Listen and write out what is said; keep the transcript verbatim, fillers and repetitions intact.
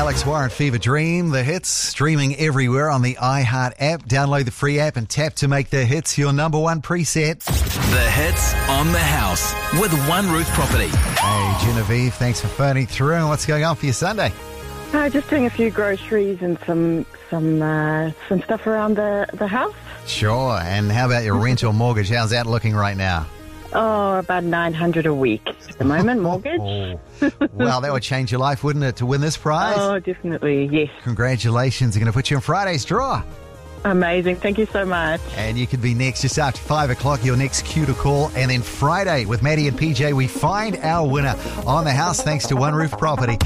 Alex Warren, Fever Dream, the hits, streaming everywhere on the iHeart app. Download the free app and tap to make the hits your number one preset. The hits on the house with One Roof Property. Hey, Genevieve, thanks for phoning through. And what's going on for your Sunday? Uh, just doing a few groceries and some some uh, some stuff around the, the house. Sure. And how about your rent or mortgage? How's that looking right now? Oh, about nine hundred a week at the moment, mortgage. Oh. Well, that would change your life, wouldn't it, to win this prize? Oh, definitely, yes. Congratulations. We're going to put you in Friday's draw. Amazing. Thank you so much. And you could be next just after five o'clock, your next cue to call. And then Friday with Maddie and P J, we find our winner on the house thanks to One Roof Property.